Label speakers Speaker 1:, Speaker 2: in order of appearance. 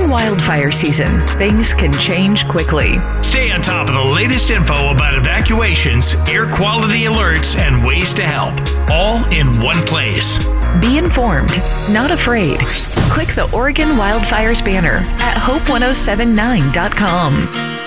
Speaker 1: wildfire season, things can change quickly.
Speaker 2: Stay on top of the latest info about evacuations, air quality alerts, and ways to help. All in one place.
Speaker 1: Be informed, not afraid. Click the Oregon Wildfires banner at hope1079.com.